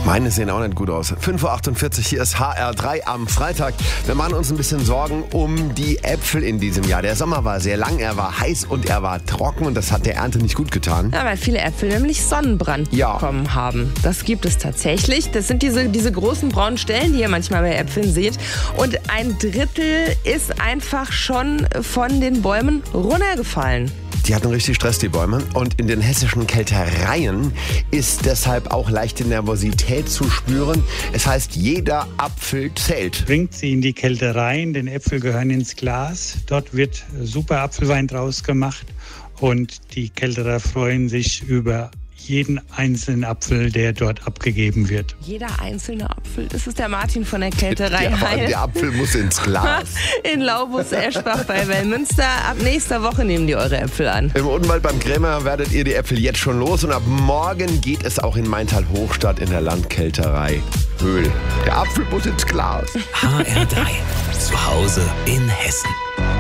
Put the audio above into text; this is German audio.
Meine sehen auch nicht gut aus. 5.48 Uhr, hier ist HR3 am Freitag. Wir machen uns ein bisschen Sorgen um die Äpfel in diesem Jahr. Der Sommer war sehr lang, er war heiß und er war trocken und das hat der Ernte nicht gut getan. Ja, weil viele Äpfel nämlich Sonnenbrand bekommen haben. Das gibt es tatsächlich. Das sind diese großen braunen Stellen, die ihr manchmal bei Äpfeln seht. Und 1/3 ist einfach schon von den Bäumen runtergefallen. Die hatten richtig Stress, die Bäume. Und in den hessischen Kältereien ist deshalb auch leichte Nervosität zu spüren. Es heißt, jeder Apfel zählt. Bringt sie in die Kältereien, denn Äpfel gehören ins Glas. Dort wird super Apfelwein draus gemacht. Und die Kälterer freuen sich über jeden einzelnen Apfel, der dort abgegeben wird. Jeder einzelne Apfel. Das ist der Martin von der Kälterei. Der Apfel muss ins Glas. In Laubus-Eschbach bei Wellmünster. Ab nächster Woche nehmen die eure Äpfel an. Im Odenwald beim Krämer werdet ihr die Äpfel jetzt schon los. Und ab morgen geht es auch in Maintal-Hochstadt in der Landkälterei Höhl. Der Apfel muss ins Glas. HR3. Zu Hause in Hessen.